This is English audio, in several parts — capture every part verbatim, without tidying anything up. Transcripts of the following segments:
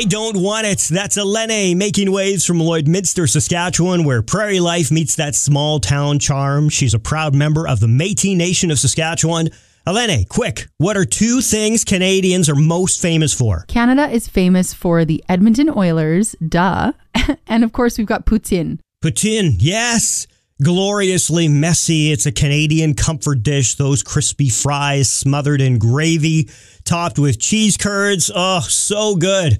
I Don't Want It. That's Elene making waves from Lloydminster, Saskatchewan, where prairie life meets that small town charm. She's a proud member of the Métis Nation of Saskatchewan. Elene, quick, what are two things Canadians are most famous for? Canada is famous for the Edmonton Oilers, duh. And of course, we've got poutine. Poutine, yes. Gloriously messy. It's a Canadian comfort dish. Those crispy fries smothered in gravy, topped with cheese curds. Oh, so good.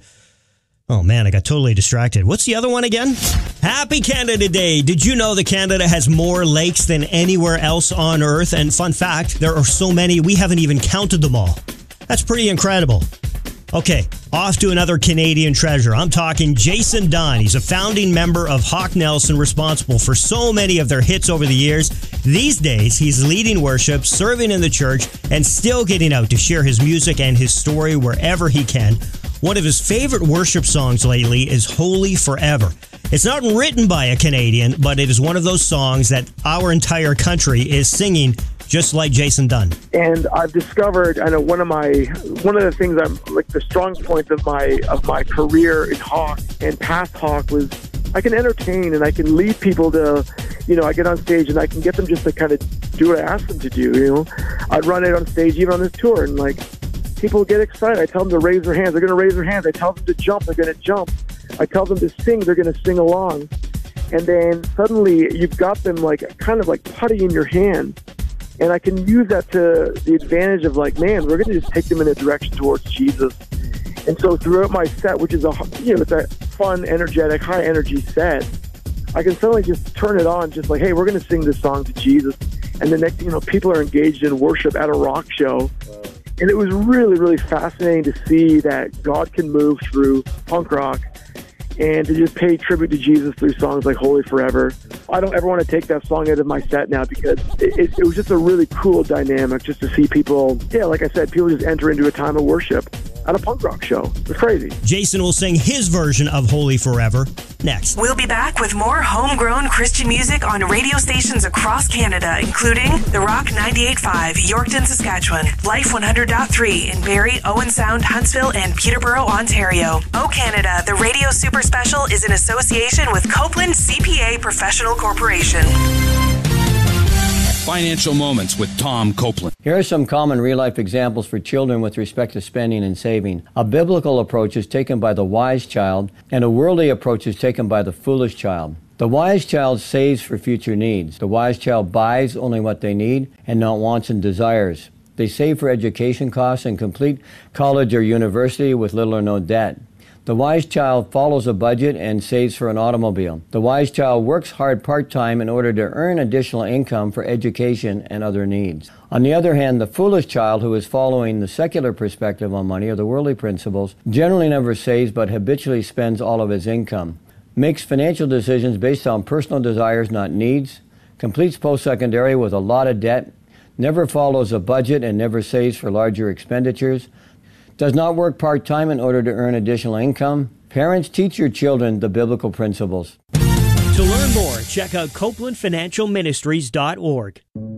Oh man, I got totally distracted. What's the other one again? Happy Canada Day. Did you know that Canada has more lakes than anywhere else on Earth? And fun fact, there are so many, we haven't even counted them all. That's pretty incredible. Okay, off to another Canadian treasure. I'm talking Jason Dunn. He's a founding member of Hawk Nelson, responsible for so many of their hits over the years. These days, he's leading worship, serving in the church, and still getting out to share his music and his story wherever he can. One of his favorite worship songs lately is Holy Forever. It's not written by a Canadian, but it is one of those songs that our entire country is singing, just like Jason Dunn. And I've discovered, I know one of my, one of the things I'm, like the strong points of my, of my career in Hawk and past Hawk was I can entertain and I can lead people to, you know, I get on stage and I can get them just to kind of do what I ask them to do, you know. I'd run it on stage even on this tour and like, people get excited. I tell them to raise their hands. They're going to raise their hands. I tell them to jump. They're going to jump. I tell them to sing. They're going to sing along. And then suddenly you've got them like kind of like putty in your hand. And I can use that to the advantage of like, man, we're going to just take them in a direction towards Jesus. And so throughout my set, which is a, you know, it's a fun, energetic, high energy set, I can suddenly just turn it on just like, hey, we're going to sing this song to Jesus. And the next, you know, people are engaged in worship at a rock show. And it was really, really fascinating to see that God can move through punk rock and to just pay tribute to Jesus through songs like Holy Forever. I don't ever want to take that song out of my set now because it, it, it was just a really cool dynamic just to see people, yeah, like I said, people just enter into a time of worship at a punk rock show. It's crazy. Jason will sing his version of Holy Forever next. We'll be back with more homegrown Christian music on radio stations across Canada, including The Rock ninety-eight point five, Yorkton, Saskatchewan, Life one hundred point three in Barrie, Owen Sound, Huntsville, and Peterborough, Ontario. Oh Canada, the Radio Super Special is in association with Copeland C P A Professional Corporation. Financial Moments with Tom Copeland. Here are some common real-life examples for children with respect to spending and saving. A biblical approach is taken by the wise child, and a worldly approach is taken by the foolish child. The wise child saves for future needs. The wise child buys only what they need and not wants and desires. They save for education costs and complete college or university with little or no debt. The wise child follows a budget and saves for an automobile. The wise child works hard part-time in order to earn additional income for education and other needs. On the other hand, the foolish child who is following the secular perspective on money or the worldly principles generally never saves but habitually spends all of his income, makes financial decisions based on personal desires, not needs, completes post-secondary with a lot of debt, never follows a budget and never saves for larger expenditures, does not work part-time in order to earn additional income. Parents, teach your children the biblical principles. To learn more, check out Copeland Financial Ministries dot org.